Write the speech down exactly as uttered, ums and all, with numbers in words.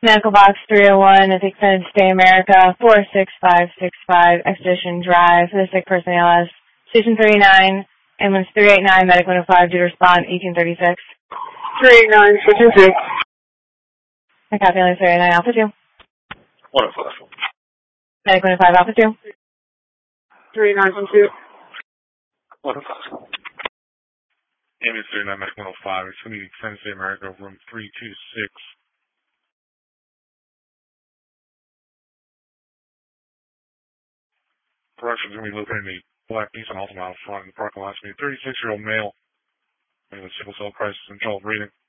Medical Box three oh one is Extended Stay America, four six five six five, Expedition Drive, for the sick person A L S. Station thirty-nine, ambulance three eight nine, Medic one oh five, due to respond, eighteen thirty-six. three eight nine, switching two. I copy ambulance three eight nine, Alpha two. one oh five. Medic one oh five, Alpha two. three eight nine, one two. one oh five. Ambulance three nine, Medic one oh five, it's going to be Extended Stay America, room three two six. Corrections going to be located in the black Nissan Altima out front in the parking lot. It's going to be a thirty-six-year-old male with sickle cell crisis and trouble breathing.